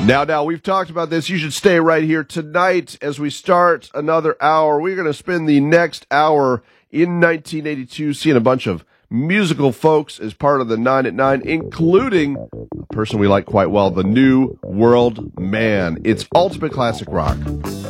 Now, we've talked about this. You should stay right here tonight as we start another hour. We're going to spend the next hour in 1982 seeing a bunch of musical folks as part of the 9 at 9, including a person we like quite well, the New World Man. It's Ultimate Classic Rock.